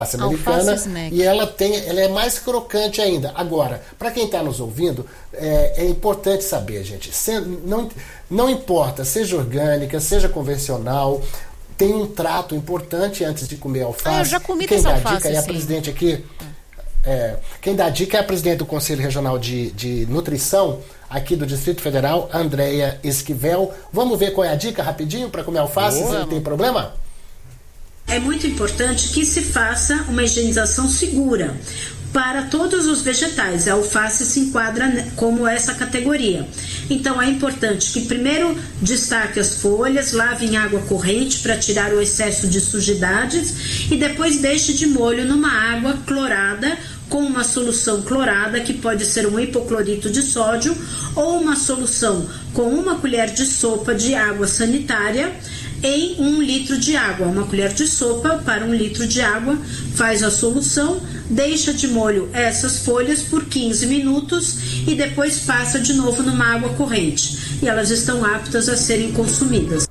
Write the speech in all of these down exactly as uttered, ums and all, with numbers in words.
americana, e ela tem, ela é mais crocante ainda. Agora, para quem está nos ouvindo, é, é importante saber, gente, se, não, não importa, seja orgânica, seja convencional, tem um trato importante antes de comer alface. Ah, eu já comi quem dessa dá alface, dica é a sim. presidente aqui. É, quem dá dica é a presidente do Conselho Regional de, de Nutrição aqui do Distrito Federal, Andréia Esquivel. Vamos ver qual é a dica rapidinho para comer alface, se não tem problema? É muito importante que se faça uma higienização segura para todos os vegetais. A alface se enquadra como essa categoria. Então é importante que primeiro destaque as folhas, lave em água corrente para tirar o excesso de sujidades e depois deixe de molho numa água clorada com uma solução clorada, que pode ser um hipoclorito de sódio ou uma solução com uma colher de sopa de água sanitária em um litro de água. Uma colher de sopa para um litro de água, faz a solução, deixa de molho essas folhas por quinze minutos e depois passa de novo numa água corrente. E elas estão aptas a serem consumidas.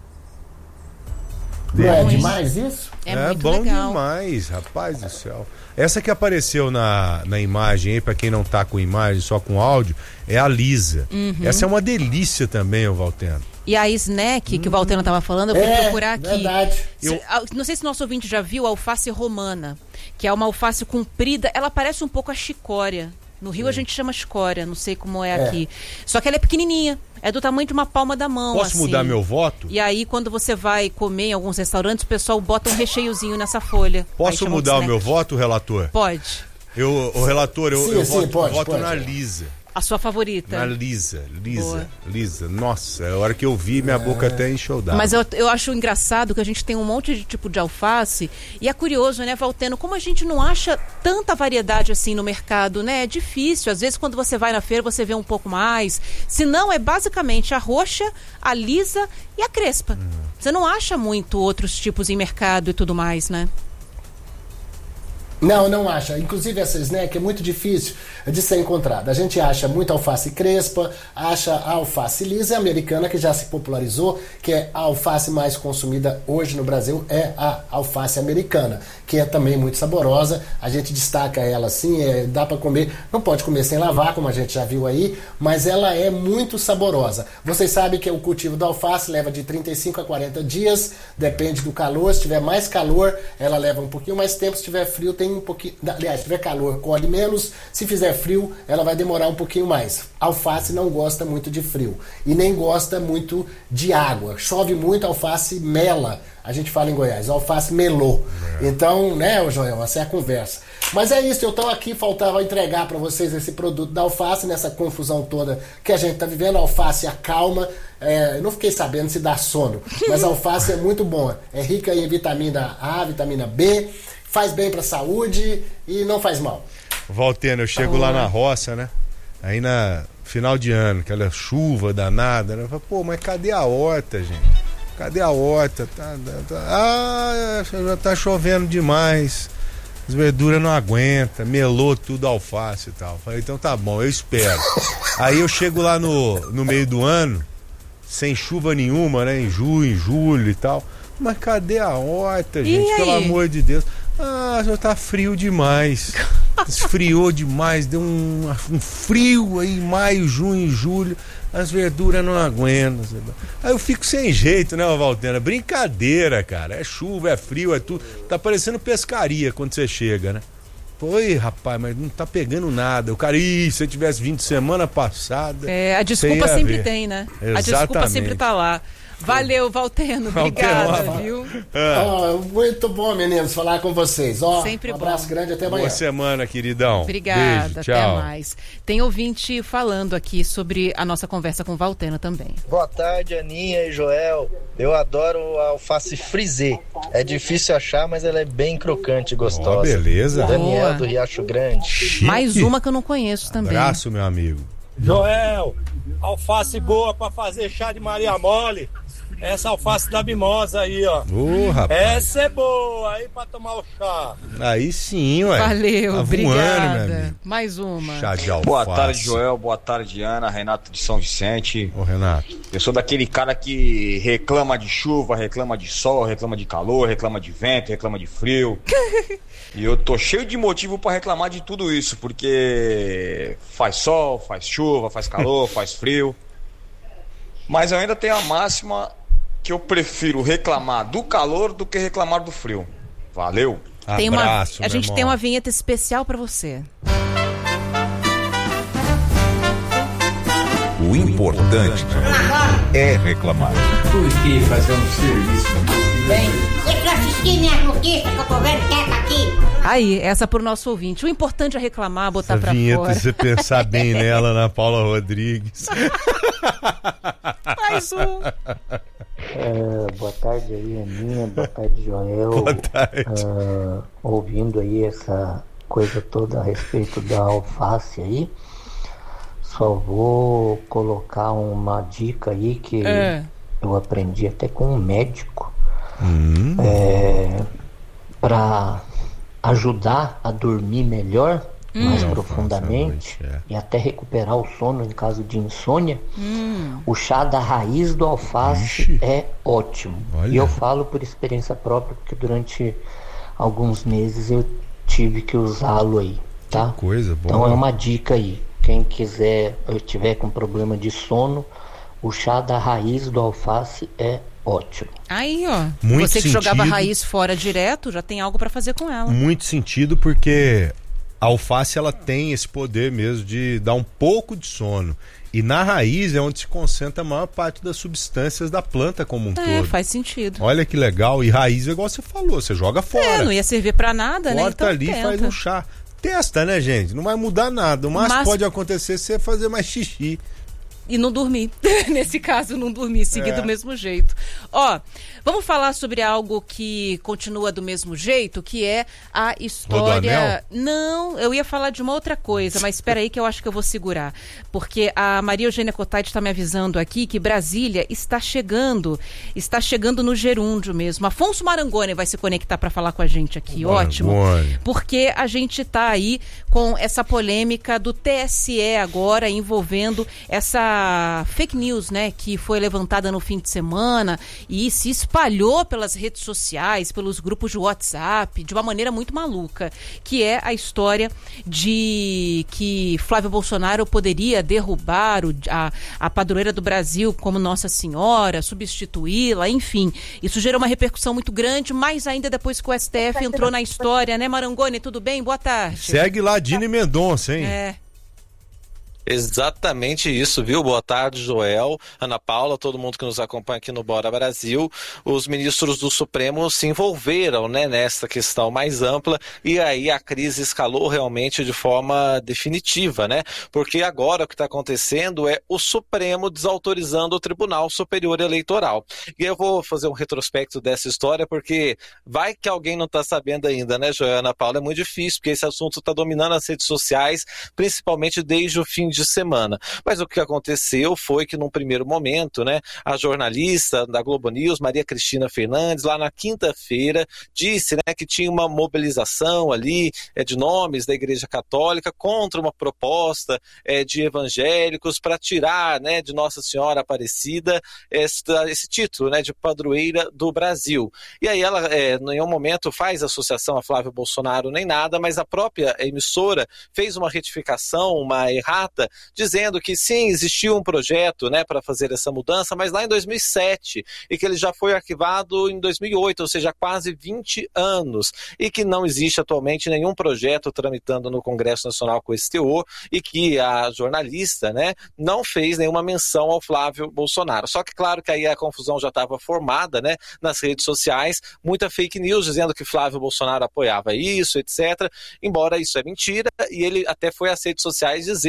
Não é demais isso? É, É muito bom legal. demais, rapaz do céu. Essa que apareceu na, na imagem aí, pra quem não tá com imagem, só com áudio, é a Lisa. Uhum. Essa é uma delícia também, ô Valteno. E a snack que o Valteno estava falando, eu fui É, procurar aqui. verdade. Se- ah, Não sei se nosso ouvinte já viu a alface romana, que é uma alface comprida. Ela parece um pouco a chicória. No Rio a gente chama chicória, não sei como é, É. aqui. Só que ela é pequenininha, é do tamanho de uma palma da mão. Posso assim. mudar meu voto? E aí, quando você vai comer em alguns restaurantes, o pessoal bota um recheiozinho nessa folha. Aí Posso chama de mudar o snack. meu voto, relator? Pode. Eu, o relator, eu, Sim, eu sim, voto, pode, voto pode. na Lisa. A sua favorita. Na Lisa, Lisa, Boa. Lisa. Nossa, a hora que eu vi, minha boca até encheu d'água. Mas eu, eu acho engraçado que a gente tem um monte de tipo de alface. E é curioso, né, Valteno, como a gente não acha tanta variedade assim no mercado, né? É difícil. Às vezes, quando você vai na feira, você vê um pouco mais. Se não, é basicamente a roxa, a lisa e a crespa. Hum. Você não acha muito outros tipos em mercado e tudo mais, né? Não, não acha. Inclusive essa snack é muito difícil de ser encontrada. A gente acha muita alface crespa, acha a alface lisa americana, que já se popularizou, que é a alface mais consumida hoje no Brasil, é a alface americana, que é também muito saborosa. A gente destaca ela assim, é, dá para comer, não pode comer sem lavar, como a gente já viu aí, mas ela é muito saborosa. Vocês sabem que o cultivo da alface leva de trinta e cinco a quarenta dias, depende do calor. Se tiver mais calor, ela leva um pouquinho mais tempo. Se tiver frio, tem um pouquinho, aliás, se tiver calor, colhe menos. Se fizer frio, ela vai demorar um pouquinho mais. A alface não gosta muito de frio e nem gosta muito de água. Chove muito, a alface mela. A gente fala em Goiás, a alface melou. É. Então, né, Joel, essa é a conversa. Mas é isso, eu estou aqui, faltava entregar para vocês esse produto da alface, nessa confusão toda que a gente está vivendo. A alface acalma. É, eu não fiquei sabendo se dá sono, mas a alface é muito boa. É rica em vitamina A, vitamina B, faz bem para a saúde e não faz mal. Valteno, eu chego lá na roça, né? Aí na final de ano, aquela chuva danada, né? Eu falo, pô, mas cadê a horta, gente? Cadê a horta? Tá, tá, tá. Ah, já tá chovendo demais. As verduras não aguentam, melou tudo alface e tal. Falei, então tá bom, eu espero. Aí eu chego lá no, no meio do ano, sem chuva nenhuma, né? Em junho, em julho e tal. Mas cadê a horta, gente? Pelo amor de Deus. Ah, já tá frio demais. Esfriou demais, deu um, um frio aí em maio, junho, julho. As verduras não aguentam. Aí eu fico sem jeito, né, Valtena? Brincadeira, cara. É chuva, é frio, é tudo. Tá parecendo pescaria quando você chega, né? Oi, rapaz, mas não tá pegando nada. O cara, ih, se eu tivesse vindo semana passada. É, a desculpa sempre ver. Tem, né? Exatamente. A desculpa sempre tá lá. Valeu, Valteno. Obrigada, Valteno. viu? É. Oh, muito bom, meninos, falar com vocês. Oh, Sempre um abraço bom. grande, até amanhã. Boa semana, queridão. Obrigada, Beijo, até tchau. mais. Tem ouvinte falando aqui sobre a nossa conversa com o Valteno também. Boa tarde, Aninha e Joel. Eu adoro a alface frisée. É difícil achar, mas ela é bem crocante e gostosa. Oh, beleza. Daniel Boa. do Riacho Grande. Chique. Mais uma que eu não conheço também. Abraço, meu amigo. Joel, alface boa pra fazer chá de Maria Mole. essa alface da mimosa aí, ó. Ô, rapaz. Essa é boa aí pra tomar o chá. Aí sim, ué. Valeu, tá obrigada. Voando, Mais uma. Chá de alface. Boa tarde, Joel. Boa tarde, Ana. Renato de São Vicente. Ô, Renato. Eu sou daquele cara que reclama de chuva, reclama de sol, reclama de calor, reclama de vento, reclama de frio. E eu tô cheio de motivo pra reclamar de tudo isso, porque faz sol, faz chuva, faz calor, faz frio. Mas eu ainda tenho a máxima que eu prefiro reclamar do calor do que reclamar do frio. Valeu. Tem uma, Abraço, a gente irmão. tem uma vinheta especial pra você. O importante é reclamar. Por que fazer um serviço? Bem, deixa eu assistir minhas notícias que eu tô vendo quieta aqui. Aí, essa pro nosso ouvinte. O importante é reclamar, botar Essa pra vinheta, fora. você pensar bem nela, Ana Paula Rodrigues. Mais um. É, boa tarde aí, Aninha. Boa tarde, Joel. Boa tarde. Uh, ouvindo aí essa coisa toda a respeito da alface aí, só vou colocar uma dica aí que É. eu aprendi até com um médico. Hum. É, para ajudar a dormir melhor, Hum. mais Não, profundamente, faça a noite, e até recuperar o sono em caso de insônia, Hum. o chá da raiz do alface Ixi. é ótimo. Olha. E eu falo por experiência própria, porque durante alguns meses eu tive que usá-lo aí, tá? Coisa boa. Então é uma dica aí. Quem quiser, ou tiver com problema de sono, o chá da raiz do alface é ótimo. Aí, ó. Muito Você que jogava sentido. raiz fora direto, já tem algo pra fazer com ela. Muito sentido, porque a alface ela tem esse poder mesmo de dar um pouco de sono. E na raiz é onde se concentra a maior parte das substâncias da planta como um É, todo. faz sentido. Olha que legal. E raiz é igual você falou, você joga fora. É, não ia servir pra nada, né? Corta Então ali e tenta. faz um chá. Testa, né, gente? Não vai mudar nada. O máximo Mas- que pode acontecer é você fazer mais xixi. E não dormir. Nesse caso, não dormir, seguir É. do mesmo jeito. Ó, vamos falar sobre algo que continua do mesmo jeito, que é a história... Rodoanel? Não, eu ia falar de uma outra coisa, mas espera aí que eu acho que eu vou segurar. Porque a Maria Eugênia Cotaide está me avisando aqui que Brasília está chegando, está chegando no gerúndio mesmo. Afonso Marangoni vai se conectar para falar com a gente aqui, ótimo. Marangoni. Porque a gente está aí com essa polêmica do T S E agora envolvendo essa fake news, né, que foi levantada no fim de semana e se espalhou pelas redes sociais, pelos grupos de WhatsApp, de uma maneira muito maluca, que é a história de que Flávio Bolsonaro poderia derrubar o, a, a padroeira do Brasil como Nossa Senhora, substituí-la, enfim. Isso gerou uma repercussão muito grande, mais ainda depois que o S T F entrou na história, né, Marangoni? Tudo bem? Boa tarde. Segue lá, Dini Mendonça, hein? É. Exatamente isso, viu? Boa tarde, Joel, Ana Paula, todo mundo que nos acompanha aqui no Bora Brasil. Os ministros do Supremo se envolveram, né, nesta questão mais ampla e aí a crise escalou realmente de forma definitiva, né? Porque agora o que está acontecendo é o Supremo desautorizando o Tribunal Superior Eleitoral. E eu vou fazer um retrospecto dessa história porque vai que alguém não está sabendo ainda, né, Joel, Ana Paula? É muito difícil porque esse assunto está dominando as redes sociais, principalmente desde o fim de semana. Mas o que aconteceu foi que num primeiro momento, né, a jornalista da Globo News, Maria Cristina Fernandes, lá na quinta-feira, disse, né, que tinha uma mobilização ali é, de nomes da Igreja Católica contra uma proposta é, de evangélicos para tirar, né, de Nossa Senhora Aparecida esta, esse título, né, de padroeira do Brasil. E aí ela, é, em nenhum momento faz associação a Flávio Bolsonaro nem nada, mas a própria emissora fez uma retificação, uma errata, dizendo que sim, existiu um projeto, né, para fazer essa mudança, mas lá em dois mil e sete, e que ele já foi arquivado em dois mil e oito, ou seja, há quase vinte anos, e que não existe atualmente nenhum projeto tramitando no Congresso Nacional com esse teor, e que a jornalista, né, não fez nenhuma menção ao Flávio Bolsonaro. Só que claro que aí a confusão já estava formada, né, nas redes sociais, muita fake news dizendo que Flávio Bolsonaro apoiava isso, etcétera, embora isso é mentira, e ele até foi às redes sociais dizer exatamente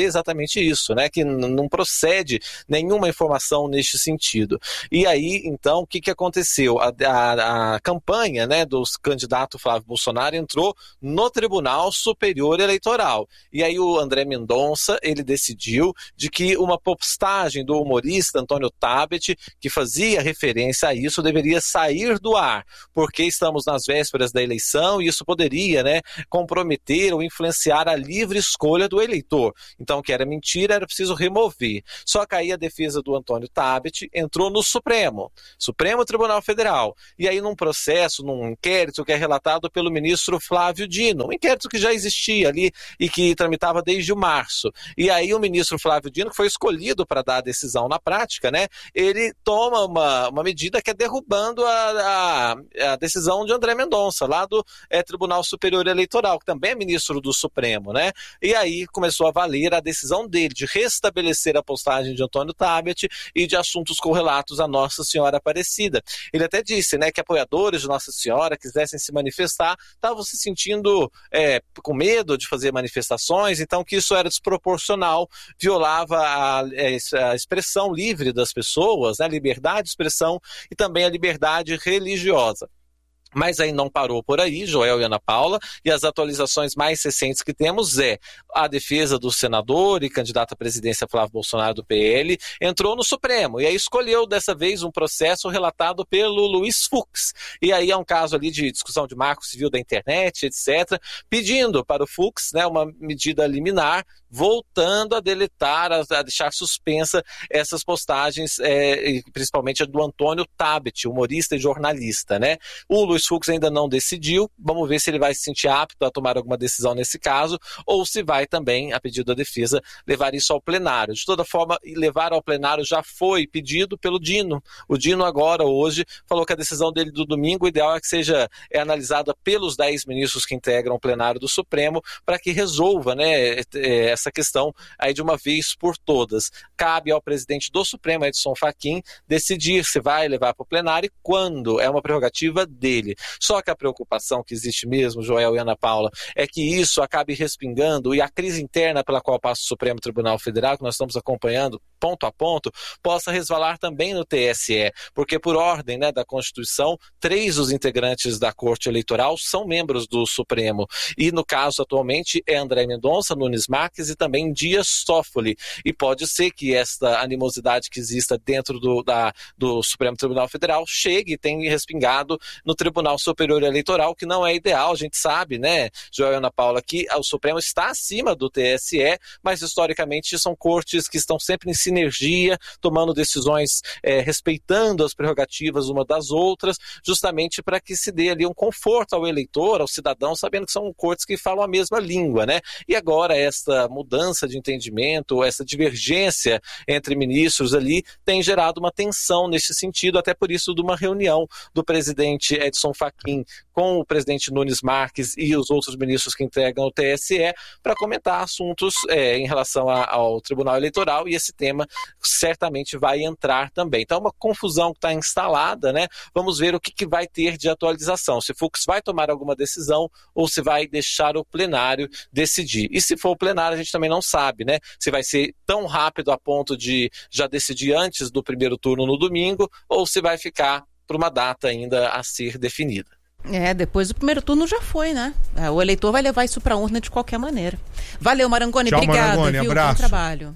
exatamente isso, né? Que n- não procede nenhuma informação neste sentido. E aí, então, o que, que aconteceu? A, a, a campanha, né, dos candidato Flávio Bolsonaro entrou no Tribunal Superior Eleitoral. E aí o André Mendonça, ele decidiu de que uma postagem do humorista Antônio Tabet, que fazia referência a isso, deveria sair do ar, porque estamos nas vésperas da eleição e isso poderia, né, comprometer ou influenciar a livre escolha do eleitor. Então, que era mentira, era preciso remover. Só que aí a defesa do Antônio Tabet entrou no Supremo, Supremo Tribunal Federal. E aí num processo, num inquérito que é relatado pelo ministro Flávio Dino, um inquérito que já existia ali e que tramitava desde o março. E aí o ministro Flávio Dino, que foi escolhido para dar a decisão na prática, né, ele toma uma, uma medida que é derrubando a, a, a decisão de André Mendonça, lá do é, Tribunal Superior Eleitoral, que também é ministro do Supremo, né? E aí começou a valer a decisão dele de restabelecer a postagem de Antônio Tabet e de assuntos correlatos a Nossa Senhora Aparecida. Ele até disse, né, que apoiadores de Nossa Senhora quisessem se manifestar, estavam se sentindo é, com medo de fazer manifestações, então que isso era desproporcional, violava a, a expressão livre das pessoas, né, a liberdade de expressão e também a liberdade religiosa. Mas aí não parou por aí, Joel e Ana Paula, e as atualizações mais recentes que temos é a defesa do senador e candidato à presidência Flávio Bolsonaro do P L entrou no Supremo, e aí escolheu dessa vez um processo relatado pelo Luiz Fux, e aí é um caso ali de discussão de marco civil da internet, etcétera, pedindo para o Fux, né, uma medida liminar, voltando a deletar, a, a deixar suspensa essas postagens, é, principalmente a do Antônio Tabet, humorista e jornalista, né? O Luiz Fux ainda não decidiu, vamos ver se ele vai se sentir apto a tomar alguma decisão nesse caso, ou se vai também, a pedido da defesa, levar isso ao plenário. De toda forma, levar ao plenário já foi pedido pelo Dino. O Dino agora, hoje, falou que a decisão dele do domingo, o ideal é que seja é analisada pelos dez ministros que integram o plenário do Supremo, para que resolva, né, essa questão aí de uma vez por todas. Cabe ao presidente do Supremo, Edson Fachin, decidir se vai levar para o plenário e quando, é uma prerrogativa dele. Só que a preocupação que existe mesmo, Joel e Ana Paula, é que isso acabe respingando e a crise interna pela qual passa o Supremo Tribunal Federal, que nós estamos acompanhando ponto a ponto, possa resvalar também no T S E, porque por ordem, né, da Constituição, três dos integrantes da Corte Eleitoral são membros do Supremo. E no caso atualmente é André Mendonça, Nunes Marques e também Dias Toffoli. E pode ser que esta animosidade que exista dentro do, da, do Supremo Tribunal Federal chegue e tenha respingado no Tribunal Superior Eleitoral, que não é ideal, a gente sabe, né, Joel e Ana Paula, que o Supremo está acima do T S E, mas historicamente são cortes que estão sempre em sinergia, tomando decisões é, respeitando as prerrogativas uma das outras, justamente para que se dê ali um conforto ao eleitor, ao cidadão, sabendo que são cortes que falam a mesma língua, né? E agora essa mudança de entendimento, essa divergência entre ministros ali tem gerado uma tensão nesse sentido, até por isso de uma reunião do presidente Edson Fachin com o presidente Nunes Marques e os outros ministros que integram o T S E para comentar assuntos é, em relação a, ao Tribunal Eleitoral, e esse tema certamente vai entrar também. Então, uma confusão que está instalada, né? Vamos ver o que, que vai ter de atualização, se Fux vai tomar alguma decisão ou se vai deixar o plenário decidir. E se for o plenário, a gente também não sabe, né? Se vai ser tão rápido a ponto de já decidir antes do primeiro turno no domingo ou se vai ficar para uma data ainda a ser definida. É, depois do primeiro turno já foi, né? O eleitor vai levar isso para a urna de qualquer maneira. Valeu, Marangoni. Tchau, obrigado, Marangoni, viu? abraço. Bom trabalho.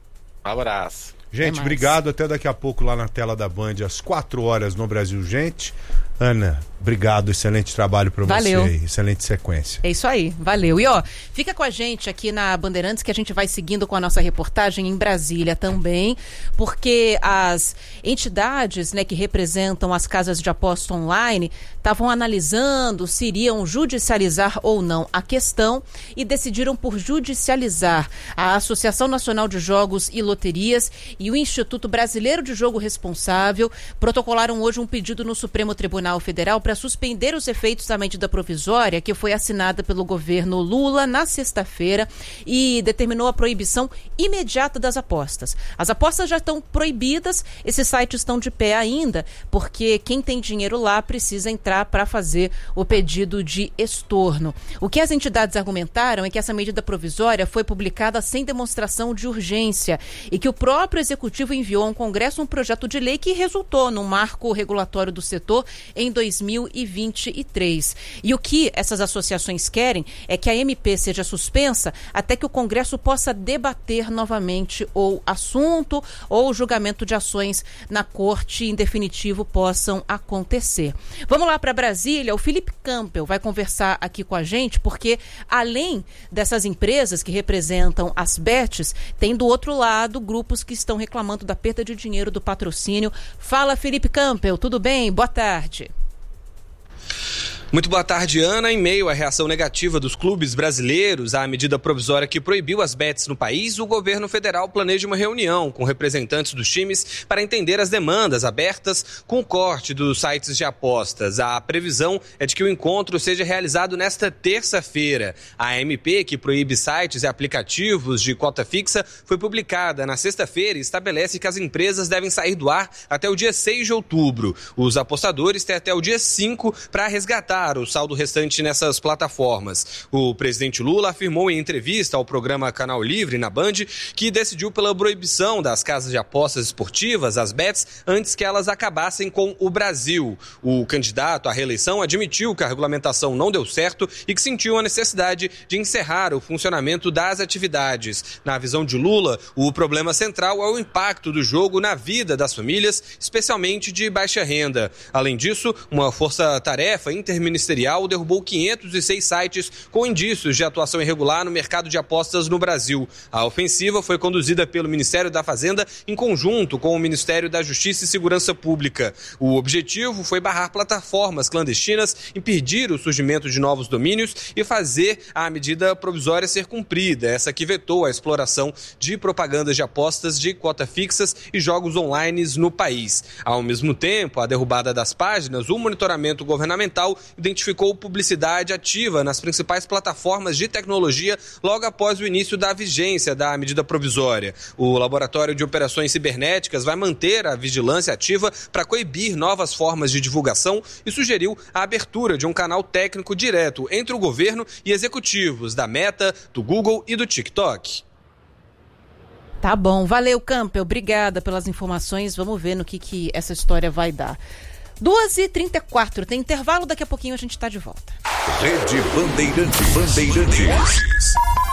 Abraço. Gente, obrigado. Até daqui a pouco lá na tela da Band, às quatro horas no Brasil Gente. Ana, obrigado, excelente trabalho para você, excelente sequência. É isso aí, valeu. E ó, fica com a gente aqui na Bandeirantes que a gente vai seguindo com a nossa reportagem em Brasília também, porque as entidades, né, que representam as casas de aposta online estavam analisando se iriam judicializar ou não a questão e decidiram por judicializar. A Associação Nacional de Jogos e Loterias e o Instituto Brasileiro de Jogo Responsável protocolaram hoje um pedido no Supremo Tribunal Constitucional Federal para suspender os efeitos da medida provisória que foi assinada pelo governo Lula na sexta-feira e determinou a proibição imediata das apostas. As apostas já estão proibidas, esses sites estão de pé ainda, porque quem tem dinheiro lá precisa entrar para fazer o pedido de estorno. O que as entidades argumentaram é que essa medida provisória foi publicada sem demonstração de urgência e que o próprio Executivo enviou ao Congresso um projeto de lei que resultou no marco regulatório do setor em dois mil e vinte e três. E o que essas associações querem é que a M P seja suspensa até que o Congresso possa debater novamente o assunto ou o julgamento de ações na Corte em definitivo possam acontecer. Vamos lá para Brasília. O Felipe Campbell vai conversar aqui com a gente porque além dessas empresas que representam as bets, tem do outro lado grupos que estão reclamando da perda de dinheiro do patrocínio. Fala, Felipe Campbell, tudo bem? Boa tarde. Muito boa tarde, Ana. Em meio à reação negativa dos clubes brasileiros à medida provisória que proibiu as bets no país, o governo federal planeja uma reunião com representantes dos times para entender as demandas abertas com o corte dos sites de apostas. A previsão é de que o encontro seja realizado nesta terça-feira. A M P, que proíbe sites e aplicativos de cota fixa, foi publicada na sexta-feira e estabelece que as empresas devem sair do ar até o dia seis de outubro. Os apostadores têm até o dia cinco para resgatar o saldo restante nessas plataformas. O presidente Lula afirmou em entrevista ao programa Canal Livre, na Band, que decidiu pela proibição das casas de apostas esportivas, as bets, antes que elas acabassem com o Brasil. O candidato à reeleição admitiu que a regulamentação não deu certo e que sentiu a necessidade de encerrar o funcionamento das atividades. Na visão de Lula, o problema central é o impacto do jogo na vida das famílias, especialmente de baixa renda. Além disso, uma força-tarefa interministerial ministerial derrubou quinhentos e seis sites com indícios de atuação irregular no mercado de apostas no Brasil. A ofensiva foi conduzida pelo Ministério da Fazenda em conjunto com o Ministério da Justiça e Segurança Pública. O objetivo foi barrar plataformas clandestinas, impedir o surgimento de novos domínios e fazer a medida provisória ser cumprida, essa que vetou a exploração de propagandas de apostas de cota fixas e jogos online no país. Ao mesmo tempo, a derrubada das páginas, o monitoramento governamental identificou publicidade ativa nas principais plataformas de tecnologia logo após o início da vigência da medida provisória. O Laboratório de Operações Cibernéticas vai manter a vigilância ativa para coibir novas formas de divulgação e sugeriu a abertura de um canal técnico direto entre o governo e executivos da Meta, do Google e do TikTok. Tá bom, valeu, Campbell, obrigada pelas informações. Vamos ver no que, que essa história vai dar. duas e trinta e quatro, tem intervalo, daqui a pouquinho a gente está de volta. Rede Bandeirantes. Bandeirantes.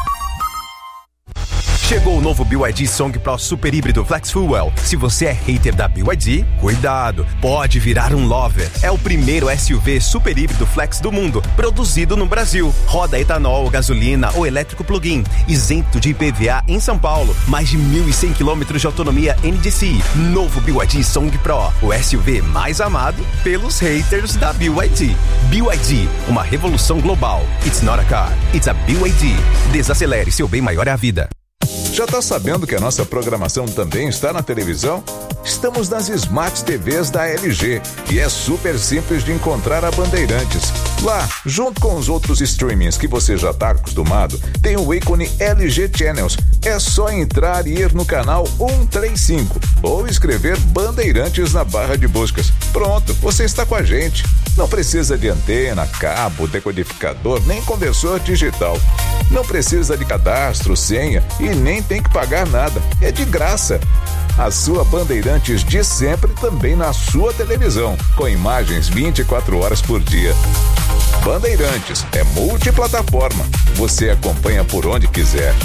Chegou o novo B Y D Song Pro Super Híbrido Flex Fuel. Se você é hater da B Y D, cuidado, pode virar um lover. É o primeiro S U V super híbrido flex do mundo, produzido no Brasil. Roda etanol, gasolina ou elétrico plug-in, isento de I P V A em São Paulo. Mais de mil e cem quilômetros de autonomia N D C I. Novo B Y D Song Pro, o S U V mais amado pelos haters da B Y D. B Y D, uma revolução global. It's not a car, it's a B Y D. Desacelere, seu bem maior é a vida. Já tá sabendo que a nossa programação também está na televisão? Estamos nas Smart T Vs da L G e é super simples de encontrar a Bandeirantes. Lá, junto com os outros streamings que você já está acostumado, tem o ícone L G Channels. É só entrar e ir no canal cento e trinta e cinco ou escrever Bandeirantes na barra de buscas. Pronto, você está com a gente. Não precisa de antena, cabo, decodificador, nem conversor digital. Não precisa de cadastro, senha e nem tem que pagar nada. É de graça. A sua Bandeirantes de sempre também na sua televisão, com imagens vinte e quatro horas por dia. Bandeirantes é multiplataforma. Você acompanha por onde quiser.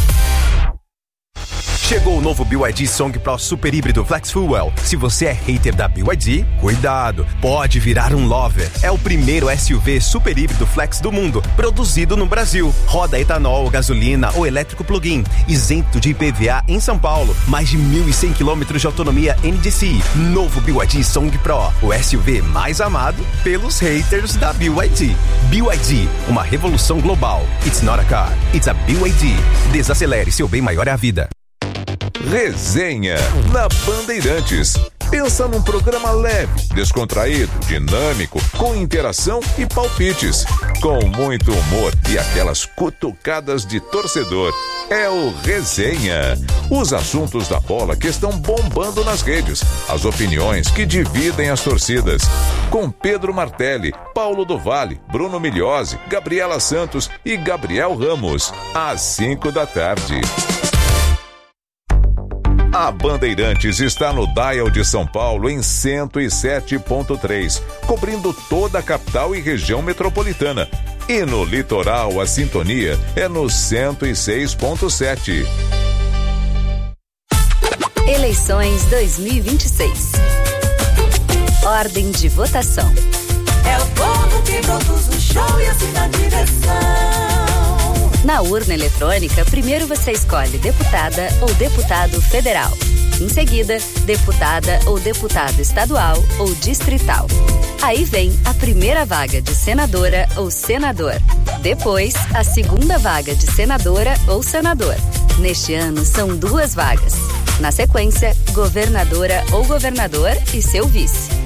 Chegou o novo B Y D Song Pro Super Híbrido Flex Fuel. Se você é hater da B Y D, cuidado, pode virar um lover. É o primeiro S U V super híbrido flex do mundo, produzido no Brasil. Roda etanol, gasolina ou elétrico plug-in, isento de I P V A em São Paulo. Mais de mil e cem quilômetros de autonomia N D C I. Novo B Y D Song Pro, o S U V mais amado pelos haters da B Y D. B Y D, uma revolução global. It's not a car, it's a B Y D. Desacelere, seu bem maior é a vida. Resenha na Bandeirantes. Pensa num programa leve, descontraído, dinâmico, com interação e palpites, com muito humor e aquelas cutucadas de torcedor. É o Resenha. Os assuntos da bola que estão bombando nas redes, as opiniões que dividem as torcidas. Com Pedro Martelli, Paulo do Vale, Bruno Migliozzi, Gabriela Santos e Gabriel Ramos. Às cinco da tarde. A Bandeirantes está no Dial de São Paulo em cento e sete ponto três, cobrindo toda a capital e região metropolitana. E no litoral, a sintonia é no cento e seis ponto sete. Eleições dois mil e vinte e seis. Ordem de votação. É o povo que produz o show e assina a direção. Na urna eletrônica, primeiro você escolhe deputada ou deputado federal. Em seguida, deputada ou deputado estadual ou distrital. Aí vem a primeira vaga de senadora ou senador. Depois, a segunda vaga de senadora ou senador. Neste ano, são duas vagas. Na sequência, governadora ou governador e seu vice.